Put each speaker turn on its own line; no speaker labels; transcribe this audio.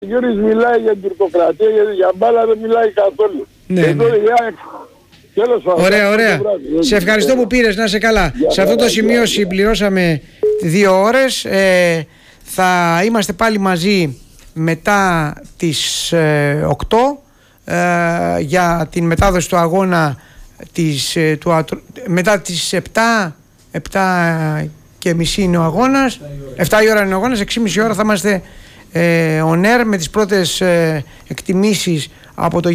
Γιώργης μιλάει για την τουρκοκρατία, για μπάλα δεν μιλάει καθόλου.
Ναι,
Εδώ
ναι.
η ΑΕΚ, τέλος πάντων.
Ωραία. Σε ευχαριστώ που πήρες, να είσαι καλά. Σε αυτό το σημείο συμπληρώσαμε 2 ώρες. Θα είμαστε πάλι μαζί μετά τις 8 για την μετάδοση του αγώνα μετά τις 7 και μισή είναι ο αγώνας, 7 η ώρα είναι ο αγώνας, 6,5 ώρα θα είμαστε on air με τις πρώτες εκτιμήσεις από το